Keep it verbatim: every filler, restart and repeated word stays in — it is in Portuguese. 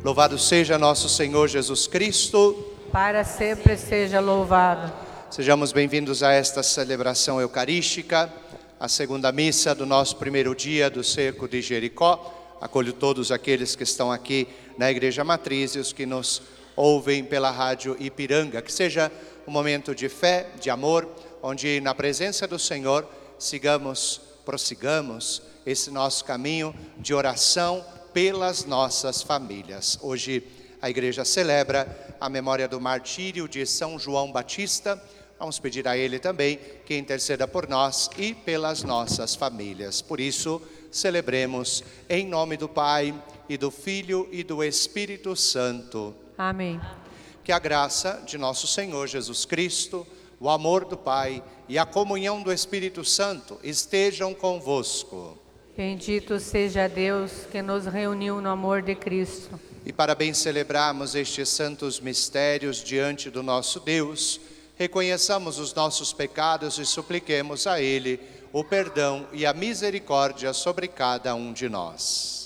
Louvado seja nosso Senhor Jesus Cristo. Para sempre seja louvado. Sejamos bem-vindos a esta celebração eucarística, a segunda missa do nosso primeiro dia do Cerco de Jericó. Acolho todos aqueles que estão aqui na Igreja Matriz e os que nos ouvem pela Rádio Ipiranga. Que seja um momento de fé, de amor, onde na presença do Senhor sigamos, prossigamos esse nosso caminho de oração pelas nossas famílias. Hoje a Igreja celebra a memória do martírio de São João Batista. Vamos pedir a ele também que interceda por nós e pelas nossas famílias. Por isso, celebremos em nome do Pai, e do Filho e do Espírito Santo. Amém. Que a graça de nosso Senhor Jesus Cristo, o amor do Pai e a comunhão do Espírito Santo estejam convosco. Bendito seja Deus que nos reuniu no amor de Cristo. E para bem celebrarmos estes santos mistérios diante do nosso Deus, reconheçamos os nossos pecados e supliquemos a Ele o perdão e a misericórdia sobre cada um de nós.